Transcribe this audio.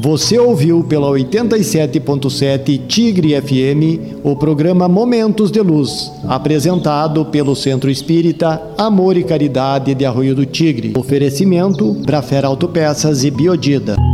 Você ouviu pela 87.7 Tigre FM o programa Momentos de Luz, apresentado pelo Centro Espírita Amor e Caridade de Arroio do Tigre. Oferecimento Brafer Autopeças e Biodida.